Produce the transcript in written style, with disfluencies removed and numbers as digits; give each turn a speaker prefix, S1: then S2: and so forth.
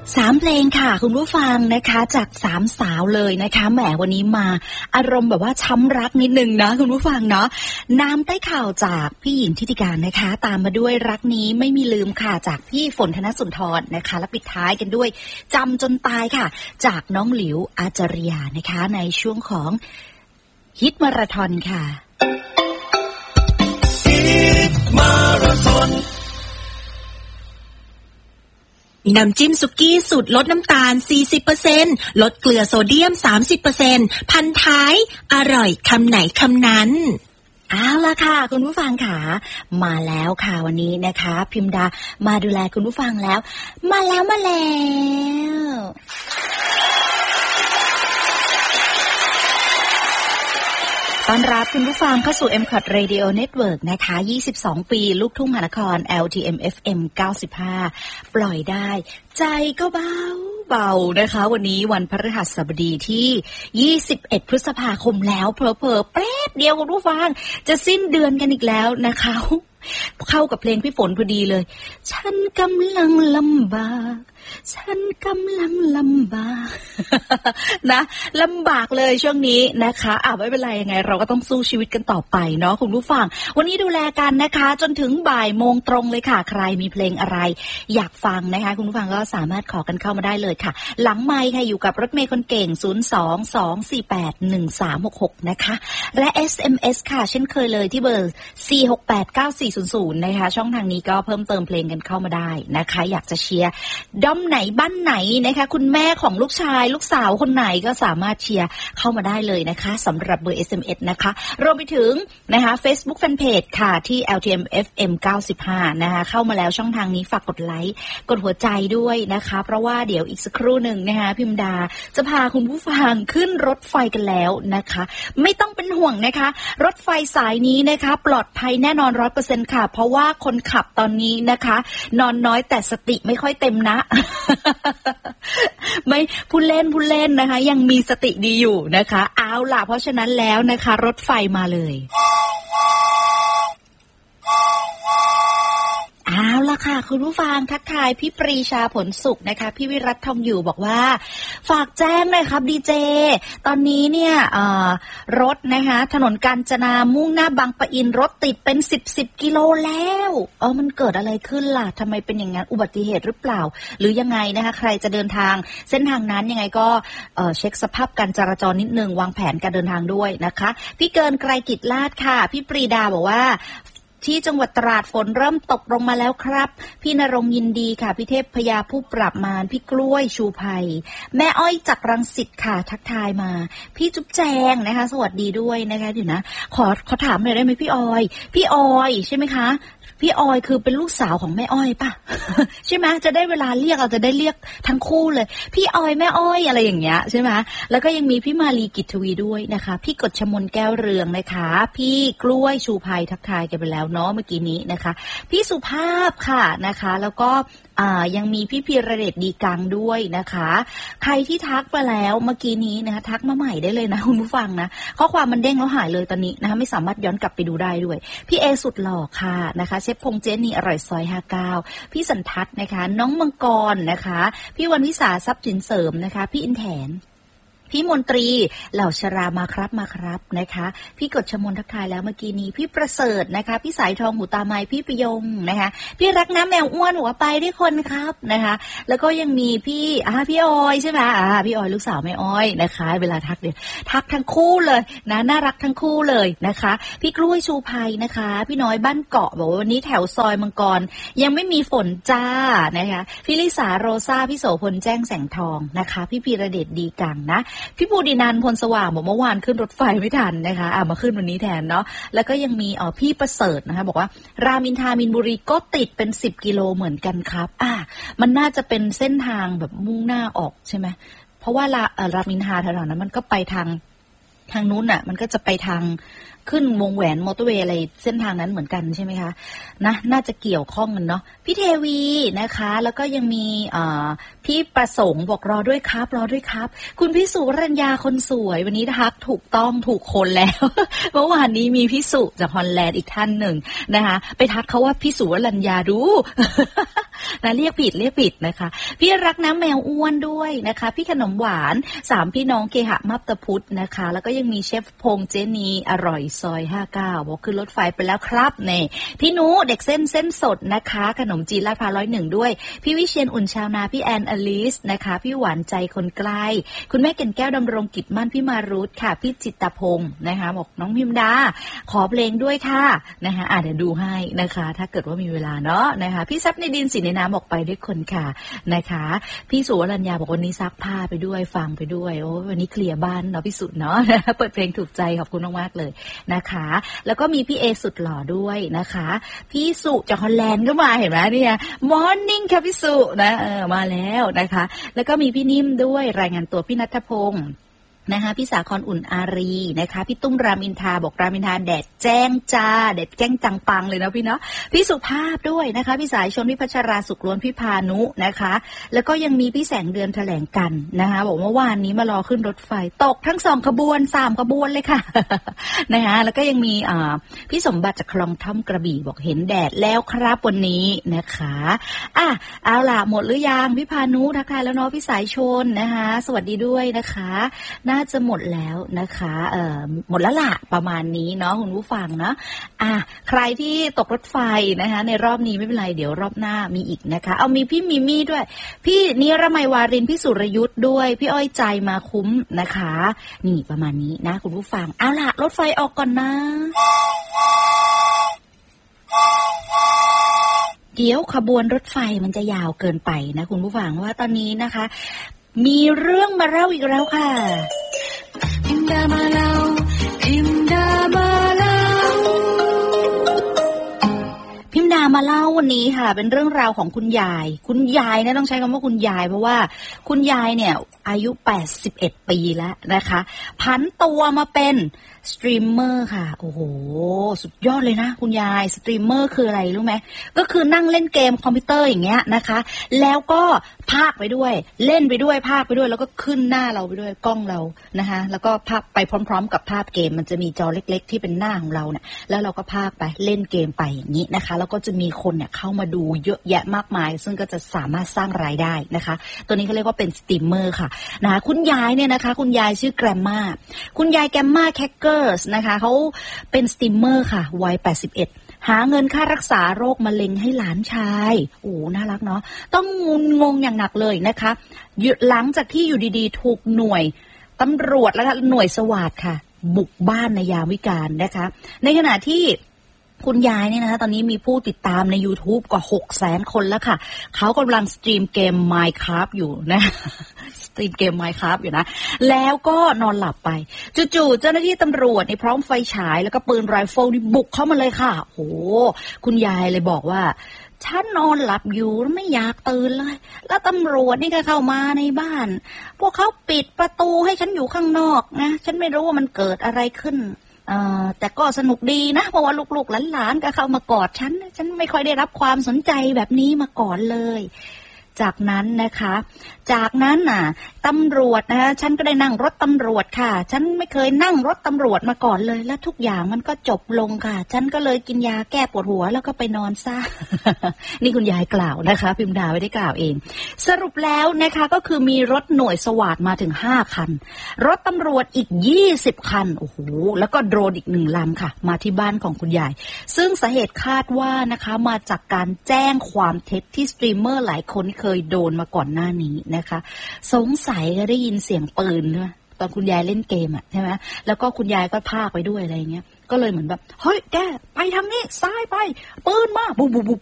S1: 3 เพลงค่ะคุณผู้ฟังนะคะจาก3 สาวเลยนะคะแหมวันนี้มาอารมณ์แบบว่าช้ำรักนิดนึงนะคุณผู้ฟังเนาะน้ำใต้ข่าวจากพี่หญิงทิติการนะคะตามมาด้วยรักนี้ไม่มีลืมค่ะจากพี่ฝนธนสุนทรนะคะและปิดท้ายกันด้วยจำจนตายค่ะจากน้องหลิวอาจารยานะคะในช่วงของฮิตมาราธอนค่ะ
S2: ฮิตมาราธอนน้ำจิ้มสุกี้สูตรลดน้ำตาล 40% ลดเกลือโซเดียม 30% พันท้ายอร่อยคำไหนคำนั้น
S1: เอาล่ะค่ะคุณผู้ฟังค่ะมาแล้วค่ะวันนี้นะคะพิมดามาดูแลคุณผู้ฟังแล้วมาแล้วต้อนรับคุณผู้ฟังเข้าสู่ MCOT Radio Network นะคะ22 ปีลูกทุ่งมหานคร LTM FM 95ปล่อยได้ใจก็เบานะคะวันนี้วันพฤหัสบดีที่21พฤษภาคมแล้วเผลอๆแป๊บเดียวคุณผู้ฟังจะสิ้นเดือนกันอีกแล้วนะคะเข้ากับเพลงพี่ฝนพอดีเลยฉันกำลังลำบากฉันกำลังลำบากนะลำบากเลยช่วงนี้นะคะไม่เป็นไรยังไงเราก็ต้องสู้ชีวิตกันต่อไปเนาะคุณผู้ฟังวันนี้ดูแลกันนะคะจนถึงบ่ายโมงตรงเลยค่ะใครมีเพลงอะไรอยากฟังนะคะคุณผู้ฟังก็สามารถขอกันเข้ามาได้เลยค่ะหลังไมค์ค่ะอยู่กับรถเมย์คนเก่ง022481366นะคะและ SMS ค่ะเช่นเคยเลยที่เบอร์4689400นะคะช่องทางนี้ก็เพิ่มเติมเพลงกันเข้ามาได้นะคะอยากจะเชียร์ด้อมไหนบ้านไหนนะคะคุณแม่ของลูกชายลูกสาวคนไหนก็สามารถเชียร์เข้ามาได้เลยนะคะสำหรับเบอร์ SMS นะคะรวมไปถึงนะคะ Facebook Fanpage ค่ะที่ LTM FM 95นะคะเข้ามาแล้วช่องทางนี้ฝากกดไลค์กดหัวใจด้วยนะคะเพราะว่าเดี๋ยวอีกสักครู่หนึ่งนะคะพิมดาจะพาคุณผู้ฟังขึ้นรถไฟกันแล้วนะคะไม่ต้องเป็นห่วงนะคะรถไฟสายนี้นะคะปลอดภัยแน่นอน 100% ค่ะเพราะว่าคนขับตอนนี้นะคะนอนน้อยแต่สติไม่ค่อยเต็มนะไม่พูดเล่นนะคะยังมีสติดีอยู่นะคะเอาล่ะเพราะฉะนั้นแล้วนะคะรถไฟมาเลยเอาล่ะค่ะคุณผู้ฟังทักทายพี่ปรีชาผลสุขนะคะพี่วิรัตทองอยู่บอกว่าฝากแจ้งหน่อยครับดีเจตอนนี้เนี่ยรถนะคะถนนกาญจนามุ่งหน้าบางปะอินรถติดเป็น10กิโลแล้วมันเกิดอะไรขึ้นล่ะทำไมเป็นอย่างนั้นอุบัติเหตุหรือเปล่าหรือยังไงนะคะใครจะเดินทางเส้นทางนั้นยังไงก็เช็คสภาพการจราจรนิดนึงวางแผนการเดินทางด้วยนะคะพี่เกินไกรกิจลาดค่ะพี่ปรีดาบอกว่าที่จังหวัดตราดฝนเริ่มตกลงมาแล้วครับพี่ณรงค์ยินดีค่ะพี่เทพพยาผู้ปราบมารพี่กล้วยชูภัยแม่อ้อยจากรังสิตค่ะทักทายมาพี่จุ๊บแจงนะคะสวัสดีด้วยนะคะเดี๋ยวนะขอถามหน่อยได้ไหมพี่ออยใช่ไหมคะพี่ออยคือเป็นลูกสาวของแม่อ้อยป่ะ ใช่ไหมจะได้เวลาเรียกเราจะได้เรียกทั้งคู่เลยพี่ออยแม่อ้อยอะไรอย่างเงี้ยใช่ไหมแล้วก็ยังมีพี่มาลีกิจทวีด้วยนะคะพี่กฎชมนแก้วเรืองนะคะพี่กล้วยชูภัยทักทายกันไปแล้วเนาะเมื่อกี้นี้นะคะพี่สุภาพค่ะนะคะแล้วก็ยังมีพี่พีระเดชดีกังด้วยนะคะใครที่ทักไปแล้วเมื่อกี้นี้นะคะทักมาใหม่ได้เลยนะคุณผู้ฟังนะข้อความมันเด้งแล้วหายเลยตอนนี้นะคะไม่สามารถย้อนกลับไปดูได้ด้วยพี่เอสุดหล่อค่ะนะคะเชฟพงษ์เจนี่อร่อยซอย59พี่สันทัศน์นะคะน้องมังกรนะคะพี่วันวิสาทรัพย์สินเสริมนะคะพี่อินแถนพี่มนตรีเหล่าชรามาครับนะคะพี่กฎชมนทักทายแล้วเมื่อกี้นี้พี่ประเสริฐนะคะพี่สายทองหูตาไม้พี่ประยงนะคะพี่รักน้ำแมวอ้วนหัวไปด้วยคนครับนะคะแล้วก็ยังมีพี่ออยใช่ไหมพี่ออยลูกสาวแม่อ้อยนะคะเวลาทักเดี๋ยวทักทั้งคู่เลยนะน่ารักทั้งคู่เลยนะคะพี่กล้วยชูภัยนะคะพี่น้อยบ้านเกาะบอกว่าวันนี้แถวซอยมังกรยังไม่มีฝนจ้านะคะพี่ลิสาโรซ่าพี่โสพลแจ้งแสงทองนะคะพี่พีระเดชดีกังนะพี่ภูดินันท์พลสว่างบอกเมื่อวานขึ้นรถไฟไม่ทันนะคะมาขึ้นวันนี้แทนเนาะแล้วก็ยังมีพี่ประเสริฐนะคะบอกว่ารามอินทรามีนบุรีก็ติดเป็น10กิโลเหมือนกันครับมันน่าจะเป็นเส้นทางแบบมุ่งหน้าออกใช่ไหมเพราะว่ารามอินทราแถวๆนั้นมันก็ไปทางนู้นอ่ะมันก็จะไปทางขึ้นวงแหวนมอเตอร์เวย์อะไรเส้นทางนั้นเหมือนกันใช่ไหมคะนะน่าจะเกี่ยวข้องกันเนาะพี่เทวีนะคะแล้วก็ยังมีพี่ประสงค์บอกรอด้วยครับคุณพี่สุวรัญญาคนสวยวันนี้ทักถูกต้องถูกคนแล้ว เมื่อวานนี้มีพี่สุจากฮอลแลนด์อีกท่านหนึ่งนะคะไปทักเขาว่าพี่สุวรัญญาดู นะเรียกผิดนะคะพี่รักน้ำแมวอ้วนด้วยนะคะพี่ขนมหวาน3พี่น้องเคหะมับตะพุทธนะคะแล้วก็ยังมีเชฟพงษ์เจนีอร่อยซอย59บอกขึ้นรถไฟไปแล้วครับเนี่ยพี่นุเด็กเส้นสดนะคะขนมจีนลาดพร้าว101ด้วยพี่วิเชียรอุ่นชาวนาพี่แอนอลิสนะคะพี่หวานใจคนใกล้คุณแม่เก่นแก้วดำรงกิจมั่นพี่มารุธค่ะพี่จิตตพงศ์นะคะบอกน้องพิมดาขอเพลงด้วยค่ะนะคะเดี๋ยวดูให้นะคะถ้าเกิดว่ามีเวลาเนาะนะคะพี่ซับในดินสีในน้ำบอกไปด้วยคนค่ะนะคะพี่สุวรัญญาบอกวันนี้ซักผ้าไปด้วยฟังไปด้วยโอ้วันนี้เคลียร์บ้านเนาะพี่สุเนาะ เปิดเพลงถูกใจขอบคุณมากๆเลยนะคะแล้วก็มีพี่เอสุดหล่อด้วยนะคะพี่สุจากฮอลแลนด์ก็มาเห็นไหมเนี่ยมอร์นิ่งค่ะพี่สุนะมาแล้วนะคะแล้วก็มีพี่นิ่มด้วยรายงานตัวพี่ณัฐพงศ์นะคะพี่สาครอุ่นอารีนะคะพี่ตุ้มรามอินทราบอกรามอินทราแดดแจ้งจ้าแดดแจ้งจังปังเลยนะพี่เนาะพี่สุภาพด้วยนะคะพี่สายชนพี่พัชราสุขล้วนพี่พานุนะคะแล้วก็ยังมีพี่แสงเดือนแถลงกันนะคะบอกเมื่อวานนี้มารอขึ้นรถไฟตกทั้ง2ขบวน3ขบวนเลยค่ะ นะคะแล้วก็ยังมีพี่สมบัติจากคลองท่อมกระบี่บอกเห็นแดดแล้วครับวันนี้นะคะเอาล่ะหมดหรือยังพี่พานุทักทายแล้วเนาะพี่สายชนนะคะสวัสดีด้วยนะคะน่าจะหมดแล้วนะคะหมดแล้วล่ะประมาณนี้เนาะคุณผู้ฟังเนาะใครที่ตกรถไฟนะคะในรอบนี้ไม่เป็นไรเดี๋ยวรอบหน้ามีอีกนะคะเอามีพี่มิมี่ด้วยพี่นิรมัยวารินพี่สุรยุทธ์ด้วยพี่อ้อยใจมาคุ้มนะคะนี่ประมาณนี้นะคุณผู้ฟังเอาล่ะรถไฟออกก่อนนะเดี๋ยวขบวนรถไฟมันจะยาวเกินไปนะคุณผู้ฟังว่าตอนนี้นะคะมีเรื่องมาเล่าอีกแล้วค่ะพิมดามาเล่าพิมดามาเล่าวันนี้ค่ะเป็นเรื่องราวของคุณยายเนี่ยต้องใช้คำว่าคุณยายเพราะว่าคุณยายเนี่ยอายุ81ปีแล้วนะคะผันตัวมาเป็นสตรีมเมอร์ค่ะโอ้โหสุดยอดเลยนะคุณยายสตรีมเมอร์คืออะไรรู้ไหมก็คือนั่งเล่นเกมคอมพิวเตอร์อย่างเงี้ยนะคะแล้วก็พากไปด้วยเล่นไปด้วยพากไปด้วยแล้วก็ขึ้นหน้าเราไปด้วยกล้องเรานะคะแล้วก็พากไปพร้อมๆกับภาพเกมมันจะมีจอเล็กๆที่เป็นหน้าของเราเนี่ยแล้วเราก็พากไปเล่นเกมไปอย่างนี้นะคะแล้วก็จะมีคนเนี่ยเข้ามาดูเยอะแยะมากมายซึ่งก็จะสามารถสร้างรายได้นะคะตัวนี้เขาเรียกว่าเป็นสตรีมเมอร์ค่ะนะคะคุณยายเนี่ยนะคะคุณยายชื่อแกรมมาคุณยายแกรมมาแคคเกอร์สนะคะเขาเป็นสตรีมเมอร์ค่ะวัย81หาเงินค่ารักษาโรคมะเร็งให้หลานชายโอ้น่ารักเนาะต้องงงอย่างหนักเลยนะคะหลังจากที่อยู่ดีๆถูกหน่วยตำรวจและหน่วยสวาทค่ะบุกบ้านในยามวิกาลนะคะในขณะที่คุณยายเนี่ยนะคะตอนนี้มีผู้ติดตามใน YouTube กว่า 600,000 คนแล้วค่ะเขากำลังสตรีมเกม Minecraft อยู่นะสตรีมเกม Minecraft อยู่นะแล้วก็นอนหลับไปจู่ๆเจ้าหน้าที่ตำรวจนี่พร้อมไฟฉายแล้วก็ปืนไรเฟิลนี่บุกเข้ามาเลยค่ะโหคุณยายเลยบอกว่าฉันนอนหลับอยู่ไม่อยากตื่นเลยแล้วตำรวจนี่ก็เข้ามาในบ้านพวกเขาปิดประตูให้ฉันอยู่ข้างนอกนะฉันไม่รู้ว่ามันเกิดอะไรขึ้นแต่ก็สนุกดีนะเพราะว่าลูกๆหลานๆก็เข้ามากอดฉันไม่ค่อยได้รับความสนใจแบบนี้มาก่อนเลยจากนั้นนะคะตำรวจนะคะฉันก็ได้นั่งรถตำรวจค่ะฉันไม่เคยนั่งรถตำรวจมาก่อนเลยและทุกอย่างมันก็จบลงค่ะฉันก็เลยกินยาแก้ปวดหัวแล้วก็ไปนอนซะ นี่คุณยายกล่าวนะคะพิมดาไม่ได้กล่าวเองสรุปแล้วนะคะก็คือมีรถหน่วยสวาทมาถึง5คันรถตำรวจอีก20คันโอ้โหแล้วก็โดรนอีก1ลำค่ะมาที่บ้านของคุณยายซึ่งสาเหตุคาดว่านะคะมาจากการแจ้งความเท็จที่สตรีมเมอร์หลายคนเคยโดนมาก่อนหน้านี้นะคะสงสัยก็ได้ยินเสียงปืนด้วยตอนคุณยายเล่นเกมใช่ไหมแล้วก็คุณยายก็พากไปด้วยอะไรอย่างเงี้ยก็เลยเหมือนแบบเฮ้ยแกไปทางนี้ซ้ายไปปืนมาบุบ